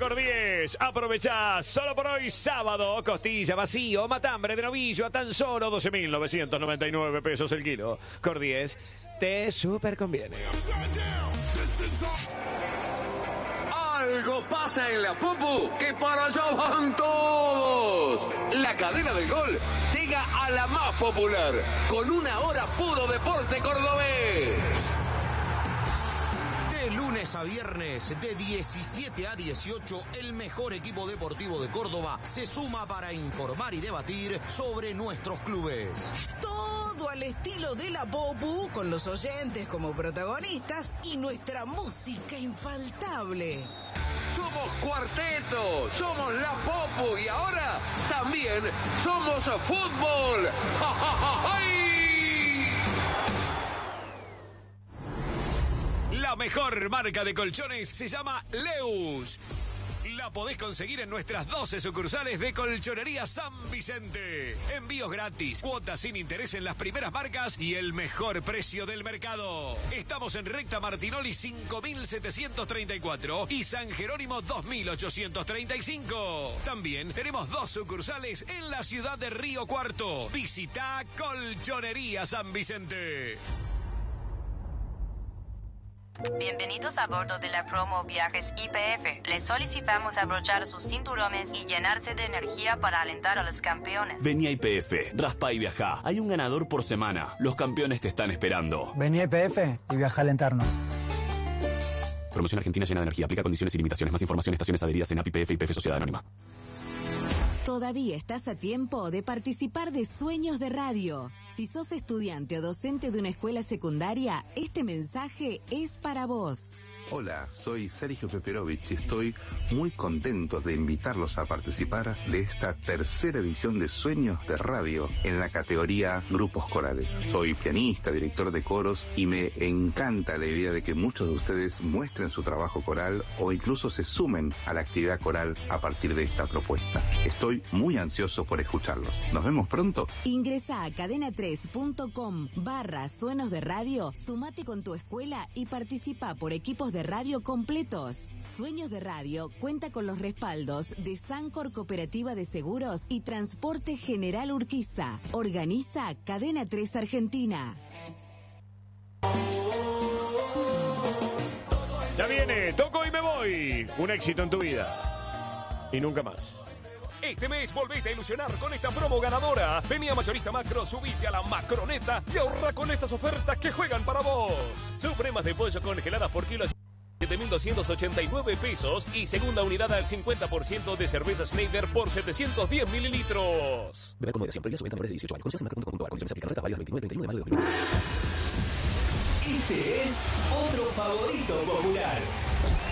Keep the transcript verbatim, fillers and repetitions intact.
Cordies. Aprovechá solo por hoy sábado. Costilla, vacío, matambre de novillo a tan solo doce mil novecientos noventa y nueve pesos el kilo. Cordies, te super conviene. Algo pasa en la Popu, que para allá van todos. La cadena del gol llega a la más popular, con una hora puro deporte cordobés. De lunes a viernes, de diecisiete a dieciocho, el mejor equipo deportivo de Córdoba se suma para informar y debatir sobre nuestros clubes. Todo al estilo de la Popu, con los oyentes como protagonistas y nuestra música infaltable. Somos Cuarteto, somos la Popu y ahora también somos fútbol. ¡Ja, ja, ja, ja! La mejor marca de colchones se llama Leus. La podés conseguir en nuestras doce sucursales de Colchonería San Vicente. Envíos gratis, cuotas sin interés en las primeras marcas y el mejor precio del mercado. Estamos en Recta Martinoli cinco mil setecientos treinta y cuatro y San Jerónimo dos mil ochocientos treinta y cinco. También tenemos dos sucursales en la ciudad de Río Cuarto. Visita Colchonería San Vicente. Bienvenidos a bordo de la promo Viajes Y P F. Les solicitamos abrochar sus cinturones y llenarse de energía para alentar a los campeones. Vení a Y P F, raspa y viajá. Hay un ganador por semana. Los campeones te están esperando. Vení a Y P F y viaja a alentarnos. Promoción Argentina llena de energía. Aplica condiciones y limitaciones. Más información, estaciones adheridas en A P I P F y P F Sociedad Anónima. Todavía estás a tiempo de participar de Sueños de Radio. Si sos estudiante o docente de una escuela secundaria, este mensaje es para vos. Hola, soy Sergio Peperovich y estoy muy contento de invitarlos a participar de esta tercera edición de Sueños de Radio en la categoría Grupos Corales. Soy pianista, director de coros y me encanta la idea de que muchos de ustedes muestren su trabajo coral o incluso se sumen a la actividad coral a partir de esta propuesta. Estoy muy ansioso por escucharlos. ¿Nos vemos pronto? Ingresa a cadena tres punto com barra Sueños de Radio, sumate con tu escuela y participa por equipos de radio completos. Sueños de Radio cuenta con los respaldos de Sancor Cooperativa de Seguros y Transporte General Urquiza. Organiza Cadena tres Argentina. Ya viene, toco y me voy. Un éxito en tu vida. Y nunca más. Este mes volvete a ilusionar con esta promo ganadora. Vení a Mayorista Macro, subite a la Macroneta y ahorra con estas ofertas que juegan para vos. Supremas de pollo congeladas por kilo a siete mil doscientos ochenta y nueve pesos y segunda unidad al cincuenta por ciento de cerveza Schneider por setecientos diez mililitros. Beber con moderación, previa subiendo a menores de dieciocho años. Condiciones en macro punto com punto a r. Condiciones aplican. Oferta válida del veintinueve al treinta y uno de mayo de dos mil veintiséis. Este es otro favorito popular.